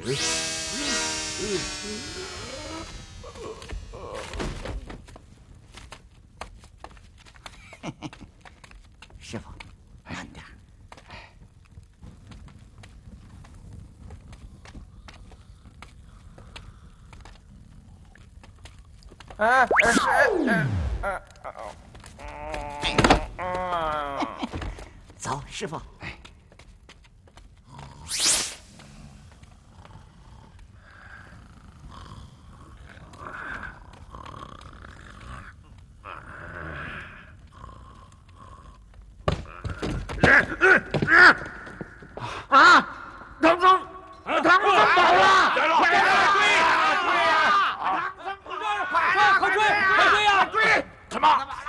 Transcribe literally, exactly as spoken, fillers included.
师傅，慢点。 啊，是，呃， 呃，走，师傅。 啊！唐僧，唐僧跑了！快追！追呀！追呀！快快快追！快追呀！追！什么？